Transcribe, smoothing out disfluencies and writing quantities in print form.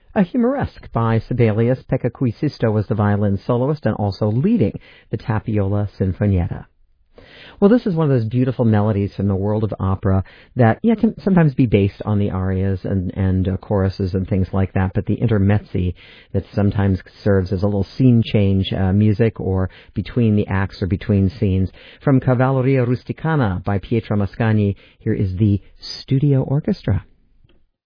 A Humoresque by Sibelius. Pekka Kuisisto was the violin soloist and also leading the Tapiola Sinfonietta. Well, this is one of those beautiful melodies from the world of opera that can sometimes be based on the arias and choruses and things like that, but the intermezzi that sometimes serves as a little scene change music or between the acts or between scenes. From Cavalleria Rusticana by Pietro Mascagni, here is the Studio Orchestra.